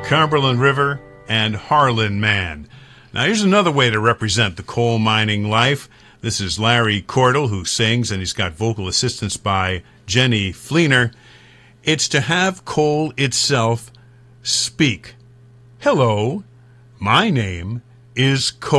Cumberland River, and Harlan Man. Now here's another way to represent the coal mining life. This is Larry Cordell who sings, and he's got vocal assistance by Jenny Fleener. It's to have coal itself speak. Hello, my name is coal.